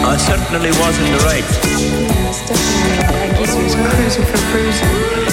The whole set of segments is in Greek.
I certainly was in the right. Yes, definitely. I guess he was cruising for cruising.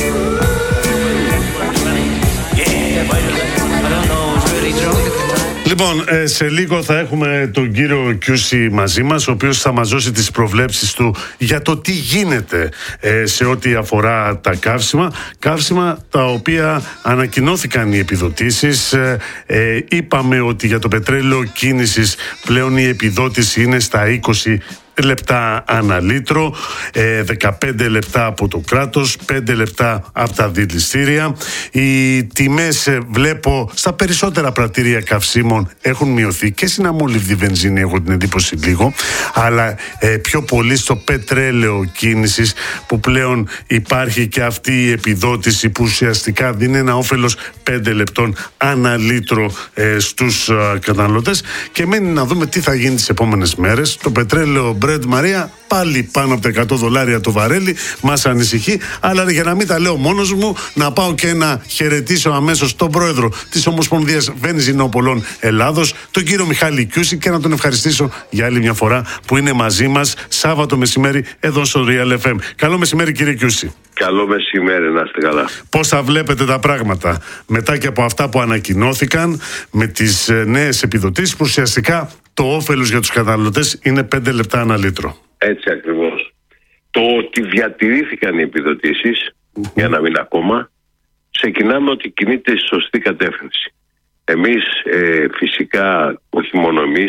Yeah, I don't know, I was really drunk at the time. Λοιπόν, σε λίγο θα έχουμε τον κύριο Κιούση μαζί μας, ο οποίος θα μας δώσει τις προβλέψεις του για το τι γίνεται σε ό,τι αφορά τα καύσιμα τα οποία ανακοινώθηκαν οι επιδοτήσεις. Είπαμε ότι για το πετρέλαιο κίνησης πλέον η επιδότηση είναι στα 20 λεπτά ανά λίτρο, 15 λεπτά από το κράτος, 5 λεπτά από τα δηληστήρια. Οι τιμές βλέπω στα περισσότερα πρατήρια καυσίμων έχουν μειωθεί και στην αμόλυβδη βενζίνη, έχω την εντύπωση λίγο, αλλά πιο πολύ στο πετρέλαιο κίνησης, που πλέον υπάρχει και αυτή η επιδότηση που ουσιαστικά δίνει ένα όφελος 5 λεπτών ανά λίτρο στους καταναλωτές. Και μένει να δούμε τι θα γίνει τις επόμενες μέρες. Το πετρέλαιο Brent Μαρία πάλι πάνω από τα $100 το βαρέλι, μας ανησυχεί, αλλά για να μην τα λέω μόνος μου, να πάω και να χαιρετήσω αμέσως τον πρόεδρο της Ομοσπονδίας Βενζινοπολών Ελλάδος, τον κύριο Μιχάλη Κιούση, και να τον ευχαριστήσω για άλλη μια φορά που είναι μαζί μας Σάββατο μεσημέρι εδώ στο Real FM. Καλό μεσημέρι, κύριε Κιούση. Καλό μεσημέρι, να είστε καλά. Πώς θα βλέπετε τα πράγματα μετά και από αυτά που ανακοινώθηκαν με τις νέες επιδοτήσεις, που ουσιαστικά το όφελος για τους καταναλωτές είναι 5 λεπτά ανά λίτρο? Έτσι ακριβώς. Το ότι διατηρήθηκαν οι επιδοτήσεις για ένα μήνα ακόμα, ξεκινάμε ότι κινείται στη σωστή κατεύθυνση. Εμείς φυσικά, όχι μόνο εμείς,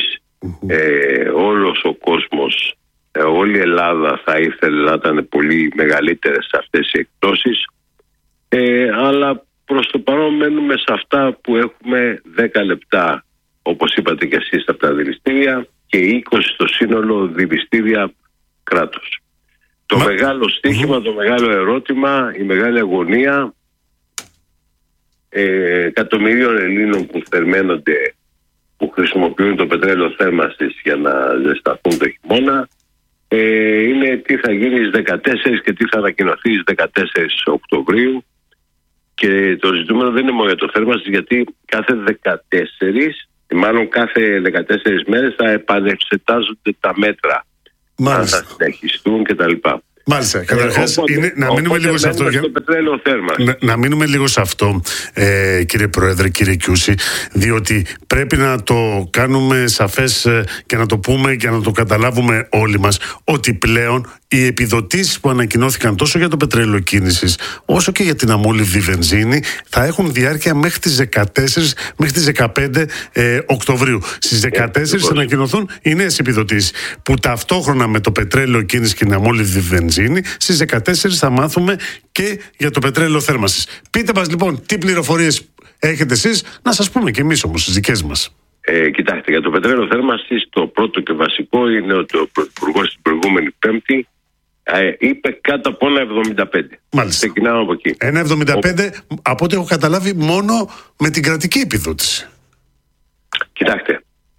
όλος ο κόσμος, όλη η Ελλάδα θα ήθελε να ήταν πολύ μεγαλύτερες αυτές οι εκπτώσεις, αλλά προς το παρόν μένουμε σε αυτά που έχουμε, 10 λεπτά όπως είπατε και εσείς από τα δηληστήρια και 20 στο σύνολο δηληστήρια κράτους. Το μεγάλο στοίχημα, το μεγάλο ερώτημα, η μεγάλη αγωνία εκατομμυρίων Ελλήνων που θερμαίνονται, που χρησιμοποιούν το πετρέλαιο θέρμανσης για να ζεσταθούν το χειμώνα, είναι τι θα γίνει στις 14 και τι θα ανακοινωθεί στις 14 Οκτωβρίου. Και το ζητούμενο δεν είναι μόνο για το θέρμανσης, γιατί κάθε 14 μέρες θα επανεξετάζονται τα μέτρα. Αν θα συνεχιστούν κτλ. Μάλιστα. Καταρχάς, να μείνουμε λίγο σε αυτό. Να μείνουμε λίγο σε αυτό, κύριε Πρόεδρε, κύριε Κιούση, διότι πρέπει να το κάνουμε σαφές και να το πούμε και να το καταλάβουμε όλοι μας, ότι πλέον οι επιδοτήσεις που ανακοινώθηκαν τόσο για το πετρέλαιο κίνησης όσο και για την αμόλυβδη βενζίνη θα έχουν διάρκεια μέχρι τις 14, μέχρι τις 15 Οκτωβρίου. Στις 14 θα ανακοινωθούν οι νέες επιδοτήσεις, που ταυτόχρονα με το πετρέλαιο κίνησης και την αμόλυβδη βενζίνη, στις 14 θα μάθουμε και για το πετρέλαιο θέρμανσης. Πείτε μας λοιπόν τι πληροφορίες έχετε εσείς, να σας πούμε και εμείς όμως τις δικές μας. Κοιτάξτε, για το πετρέλαιο θέρμανσης το πρώτο και βασικό είναι ότι ο Πρωθυπουργός την προηγούμενη Πέμπτη είπε κάτω από 1,75. Μάλιστα. Ξεκινάμε από εκεί. 1,75 από ό,τι έχω καταλάβει μόνο με την κρατική επιδότηση. Κοιτάξτε,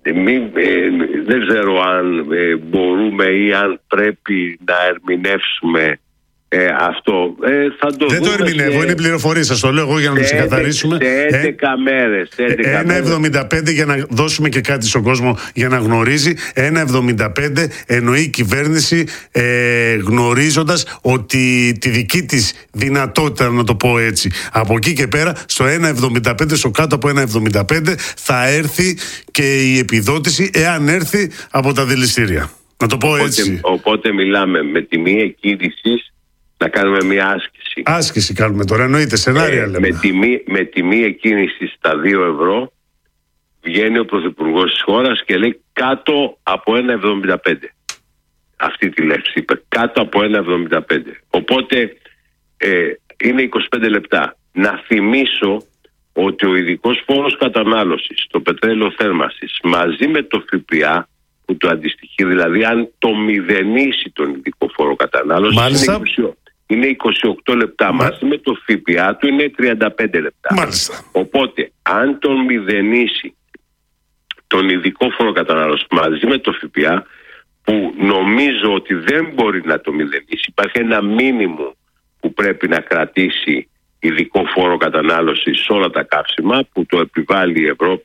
δεν ξέρω αν μπορούμε ή αν πρέπει να ερμηνεύσουμε αυτό. Θα το δεν το ερμηνεύω, είναι πληροφορίες, σας το λέω εγώ για να το ξεκαθαρίσουμε. Σε 11 μέρες. 1,75 για να δώσουμε και κάτι στον κόσμο για να γνωρίζει. 1,75 εννοεί η κυβέρνηση, γνωρίζοντας ότι τη δική της δυνατότητα, να το πω έτσι, από εκεί και πέρα στο 1,75, στο κάτω από 1,75 θα έρθει και η επιδότηση, εάν έρθει από τα δηληστήρια. Να το πω έτσι. Οπότε μιλάμε με τιμή εκκίνησης να κάνουμε μια άσκηση. Άσκηση κάνουμε τώρα, εννοείται, σενάρια λέμε. Με τιμή εκκίνηση στα 2 ευρώ βγαίνει ο Πρωθυπουργός της χώρας και λέει κάτω από 1,75. Αυτή τη λέξη είπε, κάτω από 1,75. Οπότε είναι 25 λεπτά. Να θυμίσω ότι ο ειδικός φόρος κατανάλωσης στο πετρέλαιο θέρμανσης μαζί με το ΦΠΑ που το αντιστοιχεί, δηλαδή αν το μηδενίσει τον ειδικό φόρο κατανάλωσης, είναι 28 λεπτά. Μαζί με το ΦΠΑ του είναι 35 λεπτά. Μάλιστα. Οπότε αν τον μηδενίσει τον ειδικό φόρο κατανάλωσης μαζί με το ΦΠΑ, που νομίζω ότι δεν μπορεί να το μηδενίσει, υπάρχει ένα μήνυμο που πρέπει να κρατήσει ειδικό φόρο κατανάλωσης σε όλα τα καύσιμα που το επιβάλλει η Ευρώπη,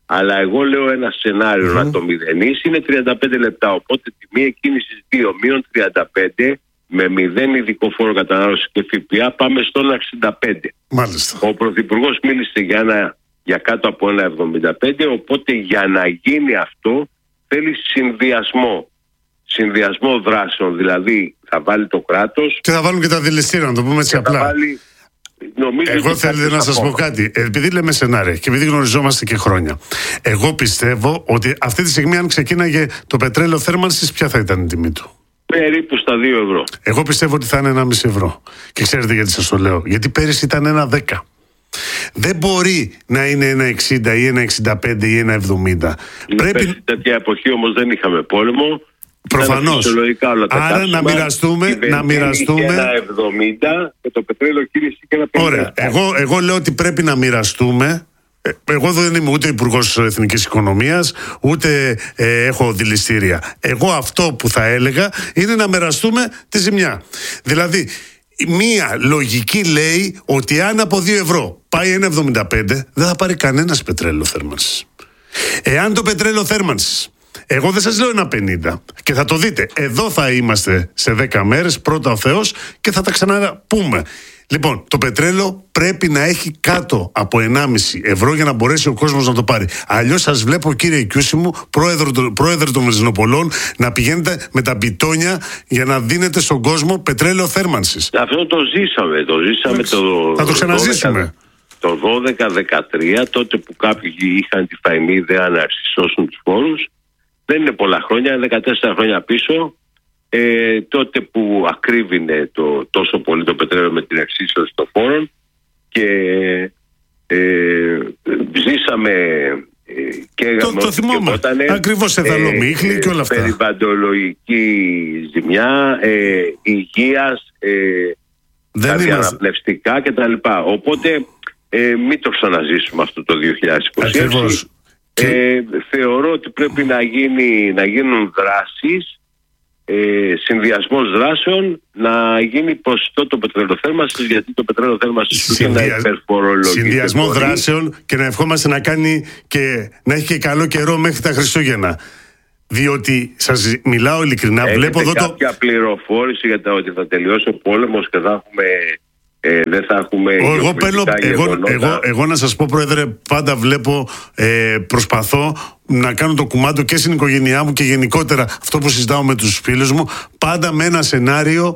Αλλά εγώ λέω ένα σενάριο να το μηδενίσει, είναι 35 λεπτά. Οπότε τιμή εκκίνησης 2 μείον 35 με 0 ειδικό φόρο κατανάλωση και ΦΠΑ πάμε στο 1,65. Μάλιστα. Ο Πρωθυπουργός μίλησε για κάτω από 1,75, οπότε για να γίνει αυτό θέλει συνδυασμό δράσεων, δηλαδή θα βάλει το κράτος και θα βάλουν και τα δηληστήρια, να το πούμε έτσι απλά. Εγώ θέλω να σας πω κάτι. Επειδή λέμε σενάρια και επειδή γνωριζόμαστε και χρόνια, εγώ πιστεύω ότι αυτή τη στιγμή, αν ξεκίναγε το πετρέλαιο θέρμανσης, ποια θα ήταν η τιμή του? Περίπου στα 2 ευρώ. Εγώ πιστεύω ότι θα είναι 1,5 ευρώ. Και ξέρετε γιατί σας το λέω? Γιατί πέρυσι ήταν 1,10. Δεν μπορεί να είναι 1,60 ή 1,65 ή 1,70. Πρέπει... τέτοια εποχή όμως δεν είχαμε πόλεμο. Προφανώς. Άρα να μοιραστούμε. 1,70 και το πετρέλαιο κύριε και 1,50. Ωραία. Εγώ λέω ότι πρέπει να μοιραστούμε. Εγώ δεν είμαι ούτε υπουργός Εθνικής Οικονομίας, ούτε έχω δηληστήρια. Εγώ αυτό που θα έλεγα είναι να μοιραστούμε τη ζημιά. Δηλαδή, μία λογική λέει ότι αν από 2 ευρώ πάει 1,75, δεν θα πάρει κανένας πετρέλαιο θέρμανσης. Εάν το πετρέλαιο θέρμανσης, εγώ δεν σας λέω 1,50 και θα το δείτε, εδώ θα είμαστε σε 10 μέρες, πρώτα ο Θεός, και θα τα ξαναπούμε. Λοιπόν, το πετρέλαιο πρέπει να έχει κάτω από 1,5 ευρώ για να μπορέσει ο κόσμος να το πάρει. Αλλιώς σας βλέπω, κύριε Κιούση μου, πρόεδρο των βενζινοπολών, να πηγαίνετε με τα μπιτόνια για να δίνετε στον κόσμο πετρέλαιο θέρμανσης. Αυτό το ζήσαμε. Θα το ξαναζήσουμε. Το 12-13, τότε που κάποιοι είχαν τη φαϊνή ιδέα να σώσουν τους φόρους. Δεν είναι πολλά χρόνια, 14 χρόνια πίσω. Τότε που ακρίβεινε τόσο πολύ το πετρέλαιο με την εξίσωση των φόρων και ζήσαμε και το θυμόμαι, ακριβώς εθαλομίχλη και όλα αυτά, περιβαλλοντολογική ζημιά, υγείας, αναπνευστικά κτλ. Οπότε μην το ξαναζήσουμε αυτό το 2026. Ακριβώς. Θεωρώ ότι πρέπει να γίνουν δράσεις, συνδυασμός δράσεων, να γίνει ποσοστό το πετρελοθέρμανσης, γιατί το πετρελοθέρμανσης είναι ένα υπερφορολογικό. Συνδυασμό δράσεων, και να ευχόμαστε να κάνει και να έχει και καλό καιρό μέχρι τα Χριστούγεννα. Διότι σας μιλάω ειλικρινά, βλέπω εδώ κάποια πληροφόρηση για το ότι θα τελειώσει ο πόλεμος και θα έχουμε... δεν θα έχουμε. Εγώ να σας πω, Πρόεδρε, πάντα βλέπω, προσπαθώ να κάνω το κουμάντο και στην οικογένειά μου και γενικότερα αυτό που συζητάω με τους φίλους μου, πάντα με ένα σενάριο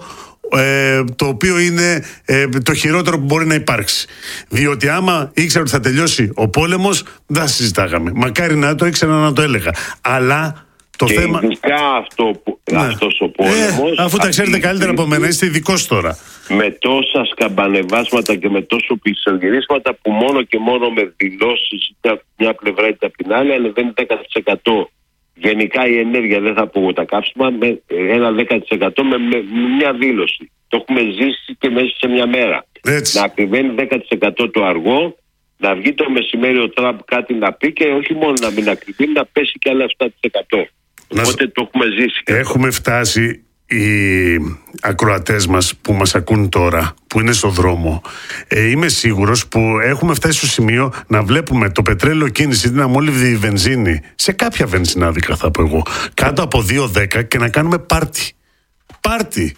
το οποίο είναι το χειρότερο που μπορεί να υπάρξει. Διότι άμα ήξερα ότι θα τελειώσει ο πόλεμος, δεν θα συζητάγαμε. Μακάρι να το ήξερα, να το έλεγα. Αλλά το και θέμα... ειδικά αυτός ο πόλεμος, αφού τα ξέρετε καλύτερα από μένα, είστε ειδικός τώρα. Με τόσα σκαμπανεβάσματα και με τόσο πισωγυρίσματα που μόνο και μόνο με δηλώσεις είτε από μια πλευρά είτε από την άλλη ανεβαίνει 10%. Γενικά η ενέργεια, δεν θα πω τα καύσιμα, με ένα 10% με μια δήλωση. Το έχουμε ζήσει και μέσα σε μια μέρα. Έτσι. Να ακριβένει 10% το αργό, να βγει το μεσημέρι ο Τραμπ κάτι να πει και όχι μόνο να μην ακριβεί, να πέσει και άλλα 7%. Οπότε το έχουμε ζήσει. Έχουμε φτάσει, οι ακροατές μας που μας ακούν τώρα, που είναι στο δρόμο, είμαι σίγουρος που έχουμε φτάσει στο σημείο να βλέπουμε το πετρέλαιο κίνηση, την αμόλυβδη βενζίνη, σε κάποια βενζινάδικα θα πω εγώ, κάτω από 2,10 και να κάνουμε πάρτι.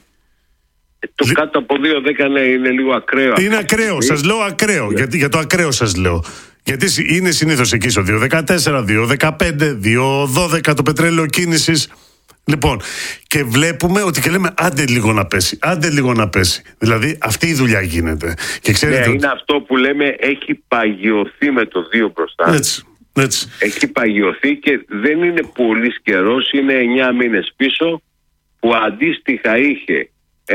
Το κάτω από 2,10 είναι λίγο ακραίο. Είναι ακραίο, σας λέω ακραίο. Γιατί, για το ακραίο σας λέω. Γιατί είναι συνήθως εκεί στο 2,14, 2,15, 2,12 το πετρέλαιο κίνησης. Λοιπόν, και βλέπουμε ότι και λέμε άντε λίγο να πέσει. Δηλαδή αυτή η δουλειά γίνεται. Και ξέρετε, είναι αυτό που λέμε, έχει παγιωθεί με το 2 μπροστά. Έτσι. Έχει παγιωθεί και δεν είναι πολύ καιρός, είναι 9 μήνες πίσω, που αντίστοιχα είχε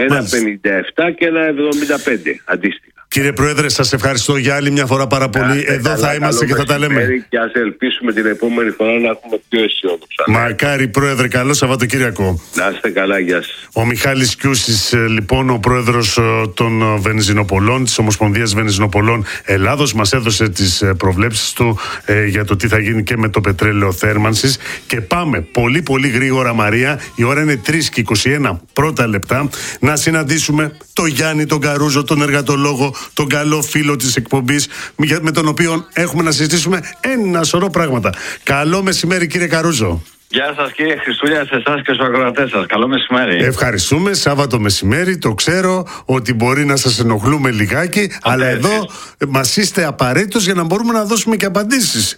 1,57 και 1,75 αντίστοιχα. Κύριε Πρόεδρε, σας ευχαριστώ για άλλη μια φορά πάρα πολύ. Εδώ θα είμαστε και θα τα λέμε. Και ας ελπίσουμε την επόμενη φορά να έχουμε πιο αισιόδοξα. Μακάρι, Πρόεδρε, καλό Σαββατοκύριακο. Να είστε καλά, γεια σας. Ο Μιχάλης Κιούσης, λοιπόν, ο πρόεδρος των Βενζινοπολών, της Ομοσπονδίας Βενζινοπολών Ελλάδος, μας έδωσε τις προβλέψεις του για το τι θα γίνει και με το πετρέλαιο θέρμανσης. Και πάμε πολύ πολύ γρήγορα, Μαρία. Η ώρα είναι 3:21 πρώτα λεπτά. Να συναντήσουμε τον Γιάννη τον Καρούζο, τον εργατολόγο, τον καλό φίλο της εκπομπής, με τον οποίο έχουμε να συζητήσουμε ένα σωρό πράγματα. Καλό μεσημέρι, κύριε Καρούζο. Γεια σας, κύριε Χριστούλια, σε εσάς και στους ακροατές σας. Καλό μεσημέρι. Ευχαριστούμε. Σάββατο μεσημέρι. Το ξέρω ότι μπορεί να σας ενοχλούμε λιγάκι, αλλά εδώ μας είστε απαραίτητος για να μπορούμε να δώσουμε και απαντήσεις.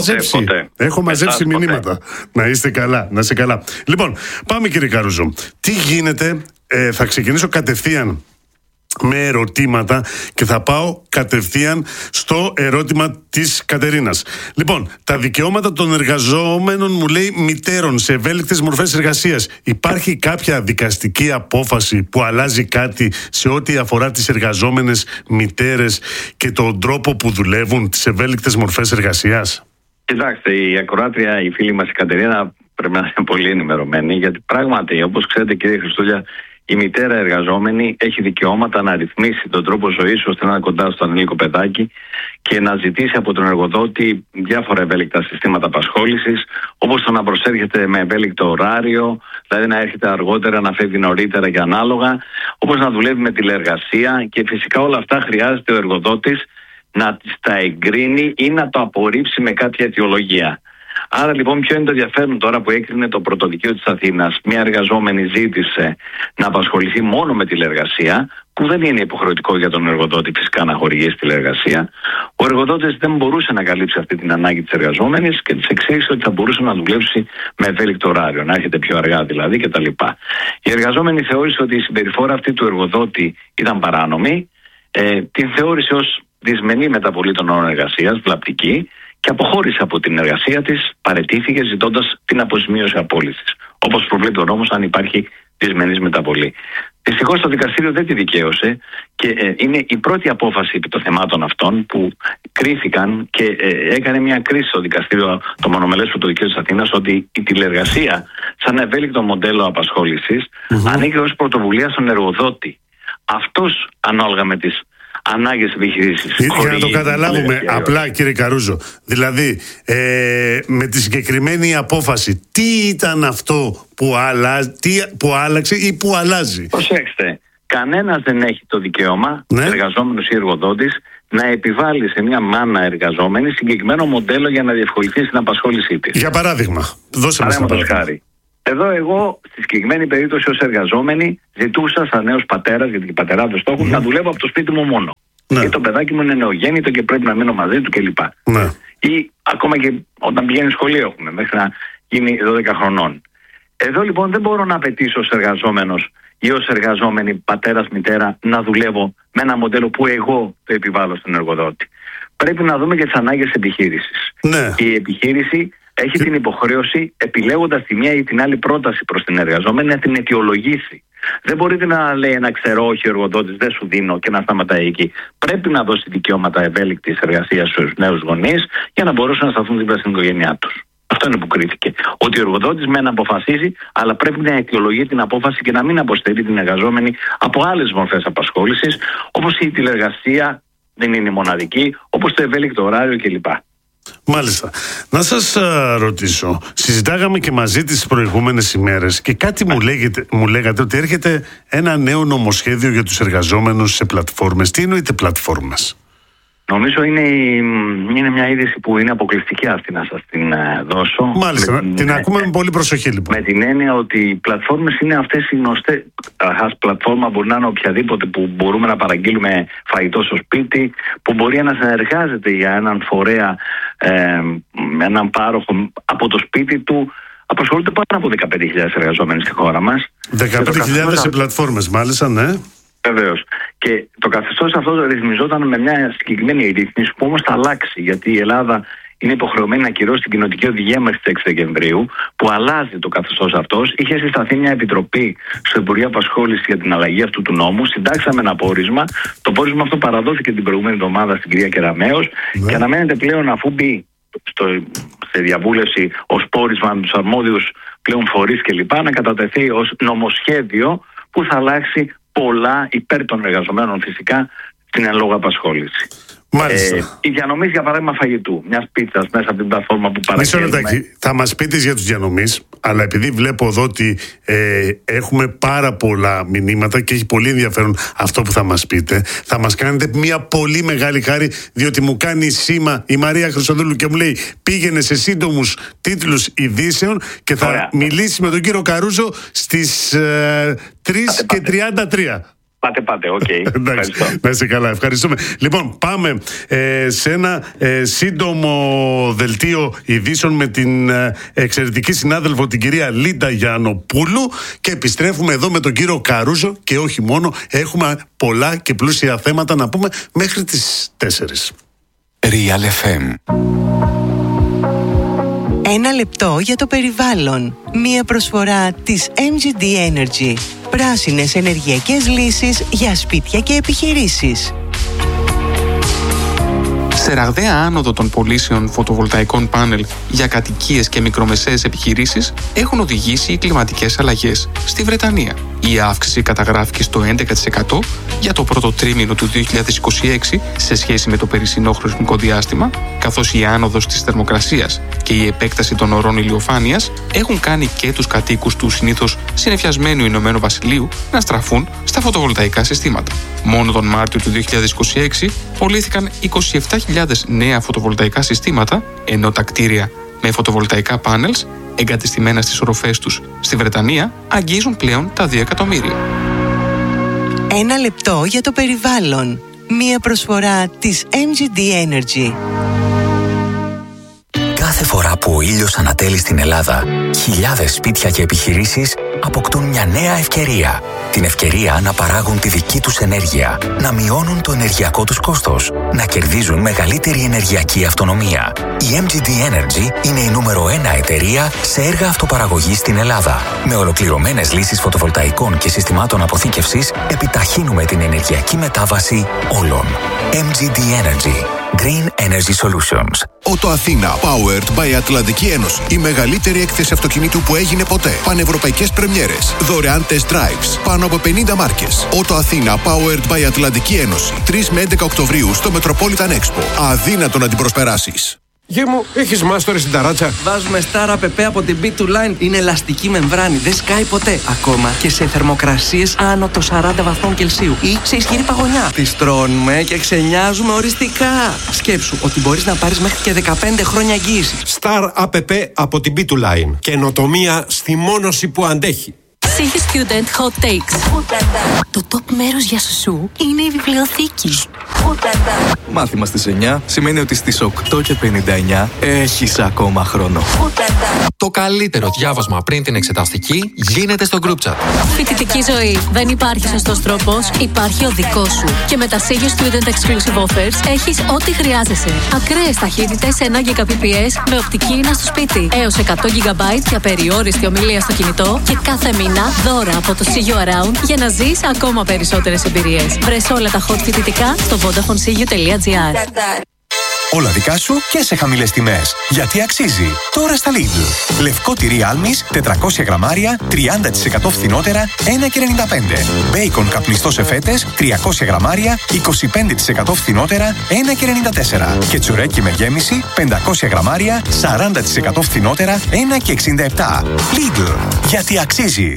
Έχω μαζέψει μηνύματα. Να είστε καλά. Να είστε καλά. Λοιπόν, πάμε, κύριε Καρούζο. Τι γίνεται? Θα ξεκινήσω κατευθείαν με ερωτήματα και θα πάω κατευθείαν στο ερώτημα της Κατερίνας. Λοιπόν, τα δικαιώματα των εργαζόμενων, μου λέει, μητέρων σε ευέλικτες μορφές εργασίας. Υπάρχει κάποια δικαστική απόφαση που αλλάζει κάτι σε ό,τι αφορά τις εργαζόμενες μητέρες και τον τρόπο που δουλεύουν, τις ευέλικτες μορφές εργασίας? Κοιτάξτε, η ακροάτρια, η φίλη μας η Κατερίνα πρέπει να είναι πολύ ενημερωμένη, γιατί πράγματι, όπως ξέρετε, κύριε Χριστούλια, η μητέρα εργαζόμενη έχει δικαιώματα να ρυθμίσει τον τρόπο ζωής ώστε να είναι κοντά στο ανήλικο παιδάκι και να ζητήσει από τον εργοδότη διάφορα ευέλικτα συστήματα απασχόλησης, όπως το να προσέρχεται με ευέλικτο ωράριο, δηλαδή να έρχεται αργότερα, να φεύγει νωρίτερα και ανάλογα, όπως να δουλεύει με τηλεεργασία, και φυσικά όλα αυτά χρειάζεται ο εργοδότης να τα εγκρίνει ή να το απορρίψει με κάποια αιτιολογία. Άρα λοιπόν, ποιο είναι το ενδιαφέρον τώρα που έκρινε το Πρωτοδικείο της Αθήνας? Μια εργαζόμενη ζήτησε να απασχοληθεί μόνο με τηλεεργασία, που δεν είναι υποχρεωτικό για τον εργοδότη φυσικά να χορηγήσει τηλεεργασία. Ο εργοδότης δεν μπορούσε να καλύψει αυτή την ανάγκη της εργαζόμενης και της εξήγησε ότι θα μπορούσε να δουλέψει με ευέλικτο ωράριο, να έρχεται πιο αργά δηλαδή κτλ. Η εργαζόμενη θεώρησε ότι η συμπεριφορά αυτή του εργοδότη ήταν παράνομη, την θεώρησε ως δυσμενή μεταβολή των όρων εργασίας, βλαπτική, και αποχώρησε από την εργασία της, παραιτήθηκε ζητώντας την αποζημίωση απόλυσης, όπως προβλέπει ο νόμος αν υπάρχει δυσμενής μεταβολή. Δυστυχώς το δικαστήριο δεν τη δικαίωσε και είναι η πρώτη απόφαση επί των θεμάτων αυτών που κρίθηκαν και έκανε μια κρίση στο δικαστήριο, το μονομελές Πρωτοδικείο της Αθήνας, ότι η τηλεεργασία σαν ευέλικτο μοντέλο απασχόλησης ανήκει ως πρωτοβουλία στον εργοδότη. Αυτός, ανάλογα με τις ανάγκες επιχειρήσεις. Για να το καταλάβουμε απλά, κύριε Καρούζο, δηλαδή με τη συγκεκριμένη απόφαση, τι ήταν αυτό που άλλαξε ή που αλλάζει? Προσέξτε, κανένας δεν έχει το δικαίωμα, εργαζόμενος ή εργοδότης, να επιβάλλει σε μια μάνα εργαζόμενη συγκεκριμένο μοντέλο για να διευκολυνθεί στην απασχόλησή της. Για παράδειγμα, δώσε μας ένα παράδειγμα. Εδώ εγώ, στη συγκεκριμένη περίπτωση ως εργαζόμενη, ζητούσα σαν νέος πατέρας, γιατί οι πατεράδες το έχουν, να δουλεύω από το σπίτι μου μόνο. Και το παιδάκι μου είναι νεογέννητο και πρέπει να μείνω μαζί του κλπ. Ή ακόμα και όταν πηγαίνει σχολείο έχουμε, μέχρι να γίνει 12 χρονών. Εδώ λοιπόν δεν μπορώ να απαιτήσω ως εργαζόμενος ή ως εργαζόμενη πατέρας, μητέρα, να δουλεύω με ένα μοντέλο που εγώ το επιβάλλω στον εργοδότη. Πρέπει να δούμε και τις ανάγκες επιχείρησης. Η επιχείρηση έχει την υποχρέωση, επιλέγοντας τη μία ή την άλλη πρόταση προς την εργαζόμενη, να την αιτιολογήσει. Δεν μπορείτε να λέει ένα ξέρω όχι ο εργοδότης, δεν σου δίνω, και να σταματάει εκεί. Πρέπει να δώσει δικαιώματα ευέλικτης εργασίας στους νέους γονείς για να μπορέσουν να σταθούν δίπλα στην οικογένειά τους. Αυτό είναι που κρίθηκε. Ότι ο εργοδότης μεν αποφασίζει, αλλά πρέπει να αιτιολογεί την απόφαση και να μην αποστερεί την εργαζόμενη από άλλες μορφές απασχόλησης, όπως η τηλεργασία δεν είναι μοναδική, όπως το ευέλικτο ωράριο κλπ. Μάλιστα. Να σας ρωτήσω, συζητάγαμε και μαζί τις προηγούμενες ημέρες και κάτι μου λέγατε ότι έρχεται ένα νέο νομοσχέδιο για τους εργαζόμενους σε πλατφόρμες. Τι εννοείται πλατφόρμες? Νομίζω είναι μια είδηση που είναι αποκλειστική αυτή να σας την δώσω. Μάλιστα, την ακούμε με πολύ προσοχή λοιπόν. Με την έννοια ότι οι πλατφόρμες είναι αυτές οι γνωστές. Πλατφόρμα μπορεί να είναι οποιαδήποτε που μπορούμε να παραγγείλουμε φαγητό στο σπίτι, που μπορεί να συνεργάζεται για έναν φορέα, έναν πάροχο από το σπίτι του. Απασχολούνται πάνω από 15.000 εργαζόμενοι στη χώρα μας. 15.000 σε πλατφόρμες, μάλιστα, ναι. Βεβαίως. Και το καθεστώς αυτό ρυθμιζόταν με μια συγκεκριμένη ρύθμιση που όμως θα αλλάξει, γιατί η Ελλάδα είναι υποχρεωμένη να ακυρώσει την κοινοτική οδηγία μέχρι τις 6 Δεκεμβρίου, που αλλάζει το καθεστώς αυτός. Είχε συσταθεί μια επιτροπή στο Υπουργείο Απασχόλησης για την αλλαγή αυτού του νόμου. Συντάξαμε ένα πόρισμα. Το πόρισμα αυτό παραδόθηκε την προηγούμενη εβδομάδα στην κυρία Κεραμέως και αναμένεται πλέον, αφού μπει σε διαβούλευση ως πόρισμα με τους αρμόδιους πλέον φορείς κλπ., να κατατεθεί ως νομοσχέδιο που θα αλλάξει πολλά υπέρ των εργαζομένων φυσικά στην εν λόγω απασχόληση. Οι διανομής, για παράδειγμα, φαγητού, μιας πίτσας μέσα από την πλατφόρμα που παραγγέλνουμε. Μισό λεπτάκι, θα μας πείτε για τους διανομής, αλλά επειδή βλέπω εδώ ότι έχουμε πάρα πολλά μηνύματα και έχει πολύ ενδιαφέρον αυτό που θα μας πείτε, θα μας κάνετε μια πολύ μεγάλη χάρη, διότι μου κάνει σήμα η Μαρία Χρυσοδούλου και μου λέει πήγαινε σε σύντομους τίτλους ειδήσεων και θα μιλήσει με τον κύριο Καρούζο στις 3:33. Πάτε, οκ. Εντάξει, να είσαι καλά, ευχαριστούμε. Λοιπόν, πάμε σε ένα σύντομο δελτίο ειδήσεων με την εξαιρετική συνάδελφο την κυρία Λίντα Γιαννοπούλου και επιστρέφουμε εδώ με τον κύριο Καρούζο και όχι μόνο, έχουμε πολλά και πλούσια θέματα να πούμε μέχρι τις 4. Real FM. Ένα λεπτό για το περιβάλλον. Μία προσφορά της MGD Energy. Πράσινες ενεργειακές λύσεις για σπίτια και επιχειρήσεις. Σε ραγδαία άνοδο των πωλήσεων φωτοβολταϊκών πάνελ για κατοικίες και μικρομεσαίες επιχειρήσεις έχουν οδηγήσει οι κλιματικές αλλαγές στη Βρετανία. Η αύξηση καταγράφηκε στο 11% για το πρώτο τρίμηνο του 2026 σε σχέση με το περσινό χρονικό διάστημα, καθώς η άνοδος της θερμοκρασίας και η επέκταση των ωρών ηλιοφάνειας έχουν κάνει και τους κατοίκους του συνήθως συνεφιασμένου Ηνωμένου Βασιλείου να στραφούν στα φωτοβολταϊκά συστήματα. Μόνο τον Μάρτιο του 2026 πωλήθηκαν 27.000 νέα φωτοβολταϊκά συστήματα, ενώ τα κτίρια με φωτοβολταϊκά πάνελς εγκατεστημένα στις οροφές τους στη Βρετανία αγγίζουν πλέον τα 2 εκατομμύρια. Ένα λεπτό για το περιβάλλον. Μία προσφορά της MGD Energy. Κάθε φορά που ο ήλιος ανατέλει στην Ελλάδα, χιλιάδες σπίτια και επιχειρήσεις αποκτούν μια νέα ευκαιρία. Την ευκαιρία να παράγουν τη δική τους ενέργεια, να μειώνουν το ενεργειακό τους κόστος, να κερδίζουν μεγαλύτερη ενεργειακή αυτονομία. Η MGD Energy είναι η νούμερο 1 εταιρεία σε έργα αυτοπαραγωγής στην Ελλάδα. Με ολοκληρωμένες λύσεις φωτοβολταϊκών και συστημάτων αποθήκευσης, επιταχύνουμε την ενεργειακή μετάβαση όλων. MGD Energy. Green Energy Solutions. Ότο Αθήνα, powered by Ατλαντική Ένωση. Η μεγαλύτερη έκθεση αυτοκινήτου που έγινε ποτέ. Πανευρωπαϊκές πρεμιέρες. Δωρεάν test drives. Πάνω από 50 μάρκες. Ότο Αθήνα, powered by Ατλαντική Ένωση. 3 με 11 Οκτωβρίου στο Metropolitan Expo. Αδύνατο να την προσπεράσεις. Γε μου, έχεις μάστορες στην ταράτσα? Βάζουμε Star APP από την B2Line. Είναι ελαστική μεμβράνη, δεν σκάει ποτέ. Ακόμα και σε θερμοκρασίες άνω των 40 βαθμών Κελσίου ή σε ισχυρή παγωνιά. Τις τρώνουμε και ξενιάζουμε οριστικά. Σκέψου ότι μπορείς να πάρεις μέχρι και 15 χρόνια εγγύηση. Star APP από την B2Line. Καινοτομία στη μόνωση που αντέχει. Ψύχη Student Hot Takes. Το top μέρος για σου είναι η βιβλιοθήκη. Μάθημα στις 9 σημαίνει ότι στις 8:59 έχεις ακόμα χρόνο. Το καλύτερο διάβασμα πριν την εξεταστική γίνεται στο group chat. Φοιτητική ζωή. Δεν υπάρχει σωστός τρόπος, υπάρχει ο δικός σου. Και με τα Ψύχη Student Exclusive Offers έχεις ό,τι χρειάζεσαι. Ακραίες ταχύτητες 1 Gbps με οπτική ίνα στο σπίτι. Έως 100 GB για περιόριστη ομιλία στο κινητό και κάθε μήνα δώρα από το See You Around για να ζεις ακόμα περισσότερες εμπειρίες. Βρες όλα τα hot φοιτητικά στο VodafoneSeeYou.gr. Όλα δικά σου και σε χαμηλές τιμές. Γιατί αξίζει. Τώρα στα Lidl. Λευκό τυρί άλμης 400 γραμμάρια 30% φθηνότερα 1,95. Μπέικον καπνιστό σε φέτες 300 γραμμάρια 25% φθηνότερα 1,94. Και τσουρέκι με γέμιση 500 γραμμάρια 40% φθηνότερα 1,67. Lidl. Γιατί αξίζει.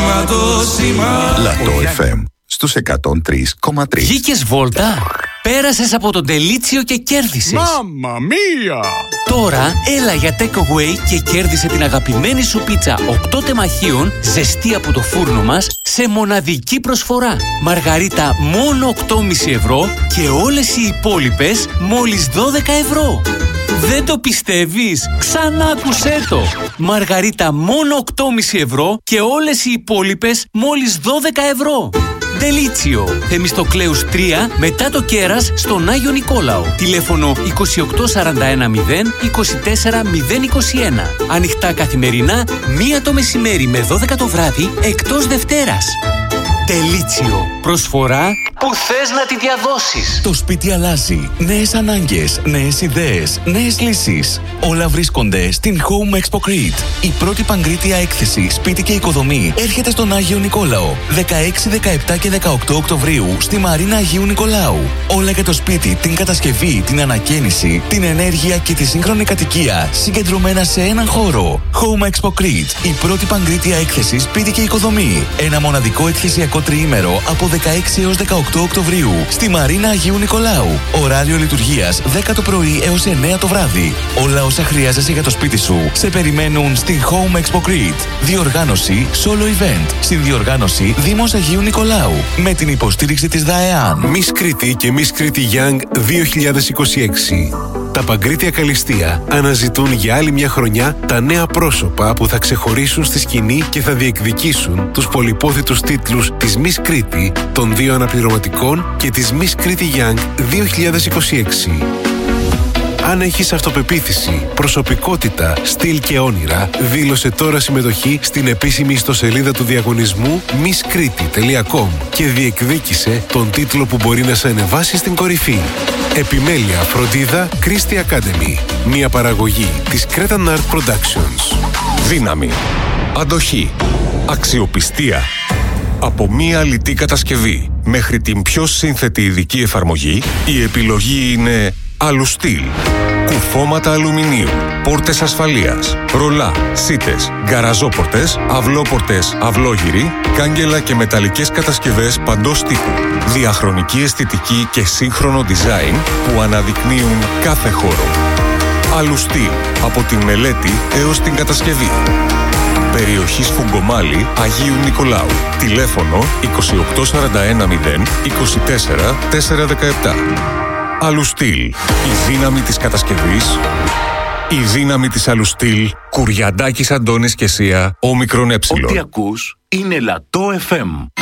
Λατό FM στους 103,3. Βγήκες βόλτα. Πέρασες από τον Τελίτσιο και κέρδισες. Μάμμα μία! Τώρα έλα για takeaway και κέρδισε την αγαπημένη σου πίτσα 8 τεμαχίων ζεστή από το φούρνο μας σε μοναδική προσφορά. Μαργαρίτα μόνο 8,5 ευρώ και όλες οι υπόλοιπες μόλις 12 ευρώ. Δεν το πιστεύεις? Ξανά άκουσέ το. Μαργαρίτα μόνο 8,5 ευρώ και όλες οι υπόλοιπες μόλις 12 ευρώ. Τελίτσιο, Θεμιστοκλέους 3, μετά το κέρας στον Άγιο Νικόλαο. Τηλέφωνο 28410 24021. Ανοιχτά καθημερινά, 1 το μεσημέρι με 12 το βράδυ, εκτός Δευτέρας. Τελίτσιο. Προσφορά που θες να τη διαδώσεις. Το σπίτι αλλάζει. Νέες ανάγκες, νέες ιδέες, νέες λύσεις. Όλα βρίσκονται στην Home Expo Crete. Η πρώτη παγκρίτια έκθεση σπίτι και οικοδομή έρχεται στον Άγιο Νικόλαο. 16, 17 και 18 Οκτωβρίου στη Μαρίνα Αγίου Νικολάου. Όλα για το σπίτι, την κατασκευή, την ανακαίνιση, την ενέργεια και τη σύγχρονη κατοικία συγκεντρωμένα σε έναν χώρο. Home Expo Crete. Η πρώτη παγκρίτια έκθεση σπίτι και οικοδομή. Ένα μοναδικό εκθεσιακό τριήμερο από 16 έως 18 Οκτωβρίου στη Μαρίνα Αγίου Νικολάου. Ωράριο λειτουργίας 10 το πρωί έως 9 το βράδυ. Όλα όσα χρειάζεσαι για το σπίτι σου σε περιμένουν στη Home Expo Crete. Διοργάνωση Solo Event. Συνδιοργάνωση Δήμος Αγίου Νικολάου. Με την υποστήριξη της ΔΑΕΑΝ. Miss Crete και Miss Crete Young 2026. Τα Παγκρίτια Καλλιστεία αναζητούν για άλλη μια χρονιά τα νέα πρόσωπα που θα ξεχωρίσουν στη σκηνή και θα διεκδικήσουν τους πολυπόθητους τίτλους της Miss Crete, των 2 αναπληρωματικών και της Miss Crete Young 2026. Αν έχεις αυτοπεποίθηση, προσωπικότητα, στυλ και όνειρα, δήλωσε τώρα συμμετοχή στην επίσημη ιστοσελίδα του διαγωνισμού misskriti.com και διεκδίκησε τον τίτλο που μπορεί να σε ανεβάσει στην κορυφή. Επιμέλεια, φροντίδα, Christie Academy. Μια παραγωγή της Cretan Art Productions. Δύναμη, αντοχή, αξιοπιστία. Από μία λιτή κατασκευή μέχρι την πιο σύνθετη ειδική εφαρμογή, η επιλογή είναι Αλουστήλ. Κουφώματα αλουμινίου, πόρτες ασφαλείας, ρολά, σίτες, γκαραζόπορτες, αυλόπορτες, αυλόγυροι, κάγκελα και μεταλλικές κατασκευές παντός τύπου. Διαχρονική αισθητική και σύγχρονο design που αναδεικνύουν κάθε χώρο. Αλουστήλ, από την μελέτη έως την κατασκευή. Περιοχή Σφουγγομάλη, Αγίου Νικολάου. Τηλέφωνο 28410 24 417. Αλουστήλ. Η δύναμη της κατασκευής. Η δύναμη της Αλουστήλ. Κουριαντάκης Αντώνης και Σία, όμικρον έψιλον. Ό,τι ακούς είναι Λατό FM.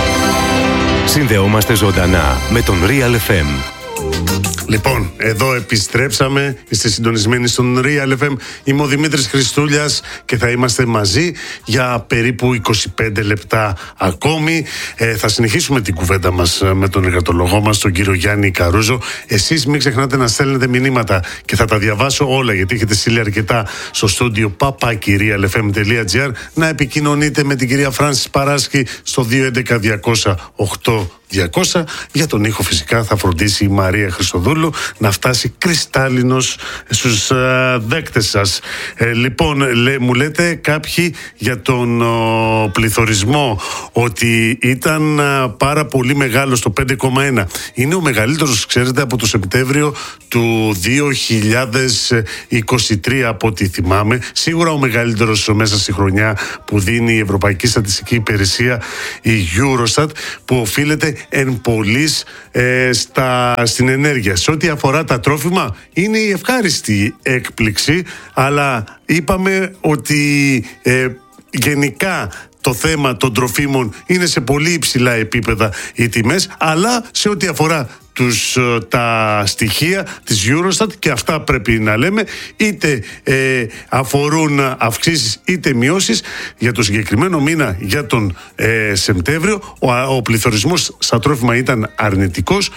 Συνδεόμαστε ζωντανά με τον Real FM. Λοιπόν, εδώ επιστρέψαμε. Είστε συντονισμένοι στον Real FM. Είμαι ο Δημήτρης Χριστούλιας και θα είμαστε μαζί για περίπου 25 λεπτά ακόμη. Θα συνεχίσουμε την κουβέντα μας με τον εργατολόγο μας, τον κύριο Γιάννη Καρούζο. Εσείς μην ξεχνάτε να στέλνετε μηνύματα και θα τα διαβάσω όλα, γιατί έχετε στείλει αρκετά στο στούντιο papaki.realfm.gr. Να επικοινωνείτε με την κυρία Φράνσις Παράσκη στο 211 200 8-200. Για τον ήχο φυσικά θα φροντίσει η Μαρία Χριστοδούλου να φτάσει κρυστάλλινος στους δέκτες σας. Λοιπόν, μου λέτε κάποιοι για τον πληθωρισμό ότι ήταν πάρα πολύ μεγάλος, το 5,1. Είναι ο μεγαλύτερος, ξέρετε, από το Σεπτέμβριο του 2023 από ό,τι θυμάμαι. Σίγουρα ο μεγαλύτερος μέσα στη χρονιά που δίνει η Ευρωπαϊκή Στατιστική Υπηρεσία, η Eurostat, που οφείλεται εν πολλής στην ενέργεια. Σε ό,τι αφορά τα τρόφιμα, είναι η ευχάριστη έκπληξη, αλλά είπαμε ότι γενικά το θέμα των τροφίμων είναι σε πολύ υψηλά επίπεδα οι τιμές, αλλά σε ό,τι αφορά τα στοιχεία της Eurostat, και αυτά πρέπει να λέμε, είτε αφορούν αυξήσεις είτε μειώσεις. Για το συγκεκριμένο μήνα, για τον Σεπτέμβριο, ο πληθωρισμός στα τρόφιμα ήταν αρνητικός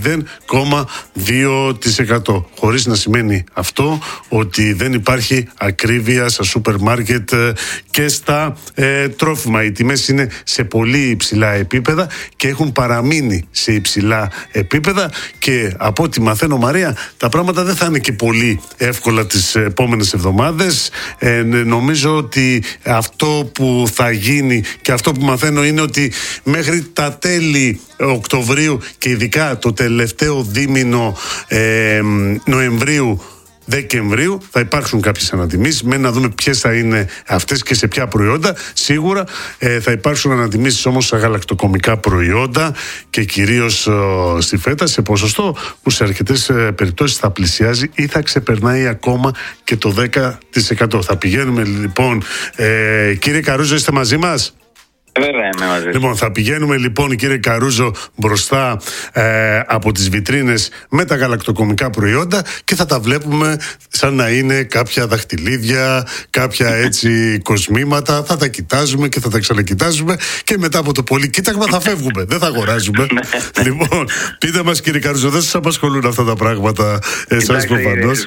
0,2%, χωρίς να σημαίνει αυτό ότι δεν υπάρχει ακρίβεια στα σούπερ μάρκετ και στα τρόφιμα. Οι τιμές είναι σε πολύ υψηλά επίπεδα και έχουν παραμείνει σε υψηλά επίπεδα, και από ό,τι μαθαίνω, Μαρία, τα πράγματα δεν θα είναι και πολύ εύκολα τις επόμενες εβδομάδες. Νομίζω ότι αυτό που θα γίνει και αυτό που μαθαίνω είναι ότι μέχρι τα τέλη Οκτωβρίου και ειδικά το τελευταίο δίμηνο Νοεμβρίου Δεκεμβρίου θα υπάρξουν κάποιες ανατιμήσεις. Μένει να δούμε ποιες θα είναι αυτές και σε ποια προϊόντα. Σίγουρα θα υπάρξουν ανατιμήσεις όμως στα γαλακτοκομικά προϊόντα και κυρίως στη φέτα, σε ποσοστό που σε αρκετές περιπτώσεις θα πλησιάζει ή θα ξεπερνάει ακόμα και το 10%. Θα πηγαίνουμε λοιπόν. Κύριε Καρούζο, είστε μαζί μας? Βέβαια, είμαι μαζί. Λοιπόν, θα πηγαίνουμε λοιπόν, κύριε Καρούζο, μπροστά από τις βιτρίνες με τα γαλακτοκομικά προϊόντα και θα τα βλέπουμε σαν να είναι κάποια δαχτυλίδια, κάποια έτσι κοσμήματα. Θα τα κοιτάζουμε και θα τα ξανακοιτάζουμε και μετά από το πολύ κοίταγμα θα φεύγουμε. Δεν θα αγοράζουμε. Λοιπόν, πείτε μας, κύριε Καρούζο, δεν σας απασχολούν αυτά τα πράγματα εσάς προφανώς?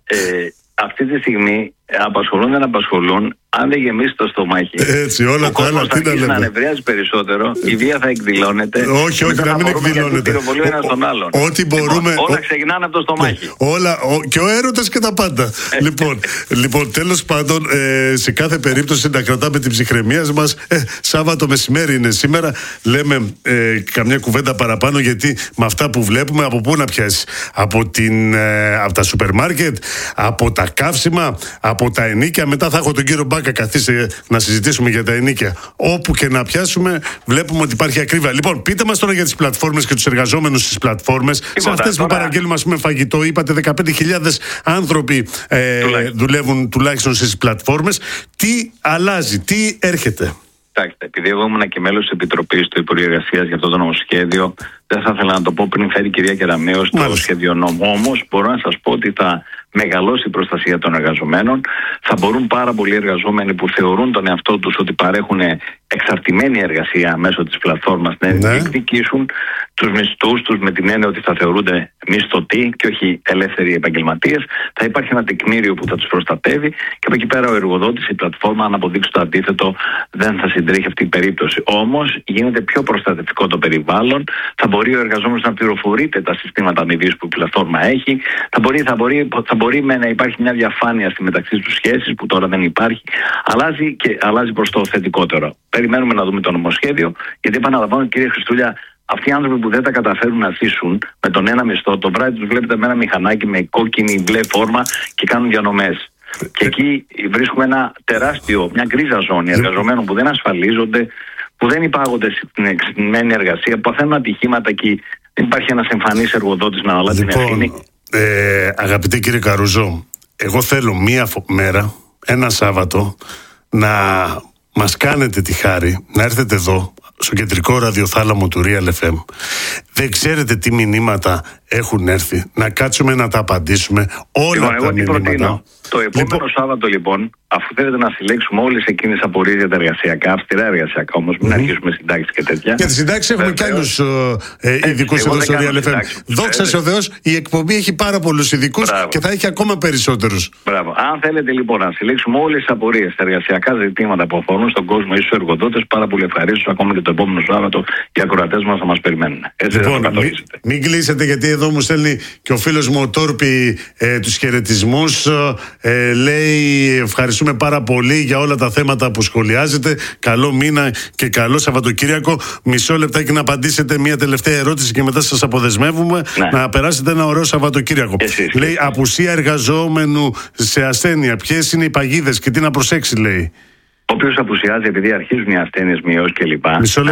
Αυτή τη στιγμή δεν απασχολούν. Αν δεν γεμίσει το στομάχι, έτσι, όλα τα άλλα τι να λέμε. Να ανεβριάζει περισσότερο, η βία θα εκδηλώνεται. Όχι, να μην εκδηλώνεται. Ό,τι μπορούμε. Όλα ξεκινάνε από το στομάχι. Και ο έρωτας και τα πάντα. Λοιπόν, τέλος πάντων, σε κάθε περίπτωση να κρατάμε την ψυχραιμία μας. Σάββατο μεσημέρι είναι σήμερα. Λέμε καμιά κουβέντα παραπάνω, γιατί με αυτά που βλέπουμε, από πού να πιάσει? Από τα σούπερ μάρκετ, από τα καύσιμα, από τα ενοίκια. Μετά θα έχω τον κύριο Μπάκα, καθίστε να συζητήσουμε για τα ενοίκια. Όπου και να πιάσουμε, βλέπουμε ότι υπάρχει ακρίβεια. Λοιπόν, πείτε μας τώρα για τις πλατφόρμες και τους εργαζόμενους στις πλατφόρμες. Σε αυτές που παραγγέλνουμε, ας πούμε, φαγητό, είπατε 15.000 άνθρωποι δουλεύουν τουλάχιστον στις πλατφόρμες. Τι αλλάζει, τι έρχεται? Κοιτάξτε, επειδή εγώ ήμουν και μέλος της Επιτροπής του Υπουργείου Εργασίας για αυτό το νομοσχέδιο, δεν θα ήθελα να το πω πριν φέρει η κυρία Κεραμέως το σχέδιο νόμου. Όμως μπορώ να σας πω ότι θα μεγαλώσει η προστασία των εργαζομένων. Θα μπορούν πάρα πολλοί εργαζόμενοι που θεωρούν τον εαυτό τους ότι παρέχουν εξαρτημένη εργασία μέσω της πλατφόρμας να διεκδικήσουν τους μισθούς τους, με την έννοια ότι θα θεωρούνται μισθωτοί και όχι ελεύθεροι επαγγελματίες. Θα υπάρχει ένα τεκμήριο που θα τους προστατεύει και από εκεί πέρα ο εργοδότης, η πλατφόρμα, αν αποδείξει το αντίθετο, δεν θα συντρέχει αυτή η περίπτωση. Όμως γίνεται πιο προστατευτικό το περιβάλλον. Θα μπορεί ο εργαζόμενος να πληροφορείται τα συστήματα αμοιβής που η πλατφόρμα έχει. Θα μπορεί να υπάρχει μια διαφάνεια στη μεταξύ τους σχέσεις που τώρα δεν υπάρχει. Αλλάζει προς το θετικότερο. Περιμένουμε να δούμε το νομοσχέδιο, γιατί επαναλαμβάνω, κύριε Χριστούλια, αυτοί οι άνθρωποι που δεν τα καταφέρουν να ζήσουν με τον ένα μισθό, το βράδυ τους βλέπετε με ένα μηχανάκι με κόκκινη μπλε φόρμα και κάνουν διανομές. Και εκεί βρίσκουμε μια γκρίζα ζώνη εργαζομένων που δεν ασφαλίζονται, που δεν υπάγονται στην εξυπηρετημένη εργασία, που παθαίνουν ατυχήματα και δεν υπάρχει ένας εμφανής εργοδότης να αναλάβει την ευθύνη. Αγαπητέ κύριε Καρούζο, εγώ θέλω μία μέρα, ένα Σάββατο, να μας κάνετε τη χάρη να έρθετε εδώ στο κεντρικό ραδιοθάλαμο του Real FM. Δεν ξέρετε τι μηνύματα έχουν έρθει. Να κάτσουμε να τα απαντήσουμε όλα τα μηνύματα. Το επόμενο Σάββατο, λοιπόν, αφού θέλετε να συλλέξουμε όλες εκείνες απορίες για τα εργασιακά, αυστηρά εργασιακά όμως, μην αρχίσουμε συντάξεις και τέτοια. Για τις συντάξεις έχουμε κι άλλους ειδικούς εδώ στο Real FM. Δόξα ο Θεός, η εκπομπή έχει πάρα πολλούς ειδικούς και θα έχει ακόμα περισσότερους. Μπράβο. Αν θέλετε λοιπόν να συλλέξουμε όλες τις απορίες, τα εργασιακά ζητήματα που αφορούν στον κόσμο ή στους εργοδότες, πάρα πολύ ευχαρίστως, ακόμα και το επόμενο Σάββατο οι ακροατές μας θα μας περιμένουν. Λοιπόν, μην κλείσετε, γιατί εδώ μου στέλνει και ο φίλος μου ο Τόρπι τους χαιρετισμούς. Λέει ευχαριστούμε πάρα πολύ για όλα τα θέματα που σχολιάζετε. Καλό μήνα και καλό Σαββατοκύριακο. Μισό λεπτάκι να απαντήσετε μια τελευταία ερώτηση και μετά σας αποδεσμεύουμε να περάσετε ένα ωραίο Σαββατοκύριακο. Λέει απουσία εργαζόμενου σε ασθένεια. Ποιες είναι οι παγίδες και τι να προσέξει, λέει? Όποιος απουσιάζει επειδή αρχίζουν οι ασθένειες, μειώσεις κλπ.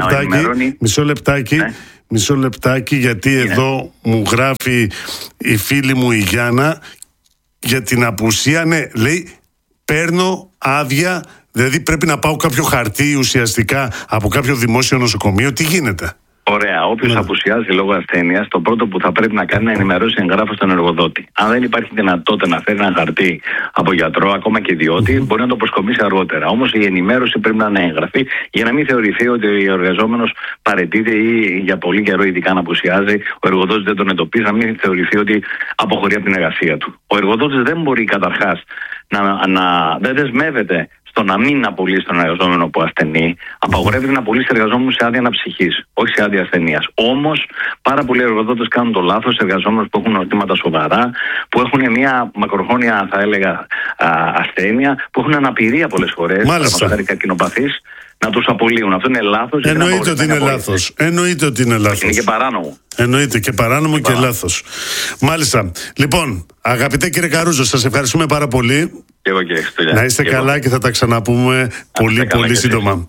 Μισό λεπτάκι, γιατί εδώ μου γράφει η φίλη μου η Γιάννα για την απουσία. Ναι, λέει παίρνω άδεια, δηλαδή πρέπει να πάω κάποιο χαρτί ουσιαστικά από κάποιο δημόσιο νοσοκομείο. Τι γίνεται? Ωραία. Όποιος απουσιάζει λόγω ασθένειας, το πρώτο που θα πρέπει να κάνει είναι να ενημερώσει εγγράφος στον εργοδότη. Αν δεν υπάρχει δυνατότητα να φέρει ένα χαρτί από γιατρό, ακόμα και ιδιώτη, μπορεί να το προσκομίσει αργότερα. Όμως η ενημέρωση πρέπει να είναι έγγραφη, για να μην θεωρηθεί ότι ο εργαζόμενος παραιτείται ή για πολύ καιρό ειδικά να απουσιάζει, ο εργοδότης δεν τον εντοπίζει, να μην θεωρηθεί ότι αποχωρεί από την εργασία του. Ο εργοδότης δεν μπορεί καταρχάς δεν δεσμεύεται στο να μην απολύσει τον εργαζόμενο που ασθενεί. Απαγορεύεται να απολύσει εργαζόμενο σε άδεια αναψυχής, όχι σε άδεια ασθενείας. Όμως, πάρα πολλοί εργοδότες κάνουν το λάθος, εργαζόμενους που έχουν ορτήματα σοβαρά, που έχουν μια μακροχρόνια, θα έλεγα, ασθένεια, που έχουν αναπηρία πολλές φορές, παραδείγματος καρκινοπαθείς, να τους απολύουν. Αυτό είναι λάθος. Εννοείται ότι είναι λάθος. Εννοείται ότι είναι λάθος. Είναι και παράνομο. Εννοείται και παράνομο και λάθος. Μάλιστα. Λοιπόν, αγαπητέ κύριε Καρούζο, σας ευχαριστούμε πάρα πολύ. Και εγώ, κύριε Χριστούλια. Να είστε καλά και θα τα ξαναπούμε πολύ σύντομα.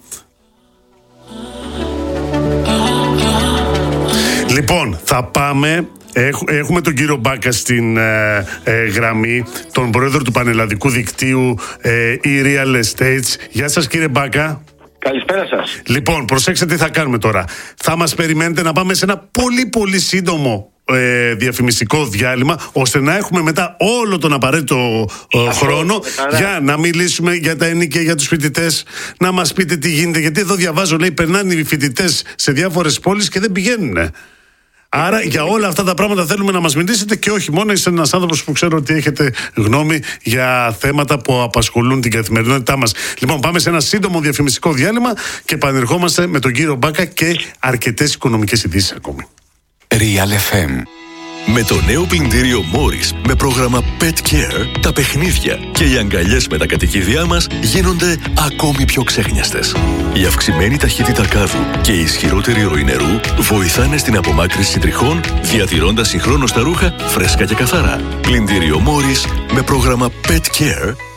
Λοιπόν, θα πάμε. Έχουμε τον κύριο Μπάκα στην γραμμή, τον πρόεδρο του Πανελλαδικού Δικτύου e-Real Estates. Γεια σας, κύριε Μπάκα. Καλησπέρα σας. Λοιπόν, προσέξτε τι θα κάνουμε τώρα. Θα μας περιμένετε να πάμε σε ένα πολύ πολύ σύντομο διαφημιστικό διάλειμμα, ώστε να έχουμε μετά όλο τον απαραίτητο χρόνο για να μιλήσουμε για τα ενίκια, για τους φοιτητές, να μας πείτε τι γίνεται, γιατί εδώ διαβάζω, λέει, περνάνε οι φοιτητές σε διάφορες πόλεις και δεν πηγαίνουν. Άρα για όλα αυτά τα πράγματα θέλουμε να μας μιλήσετε, και όχι μόνο, είστε ένας άνθρωπος που ξέρω ότι έχετε γνώμη για θέματα που απασχολούν την καθημερινότητά μας. Λοιπόν, πάμε σε ένα σύντομο διαφημιστικό διάλειμμα και επανερχόμαστε με τον κύριο Μπάκα και αρκετές οικονομικές ειδήσεις ακόμη. Real FM. Με το νέο πλυντήριο Morris με πρόγραμμα Pet Care, τα παιχνίδια και οι αγκαλιές με τα κατοικίδια μας γίνονται ακόμη πιο ξέχνιαστες. Η αυξημένη ταχύτητα κάδου και η ισχυρότερη ροή νερού βοηθάνε στην απομάκρυνση τριχών, διατηρώντας συγχρόνως τα ρούχα φρέσκα και καθαρά. Πλυντήριο Morris με πρόγραμμα Pet Care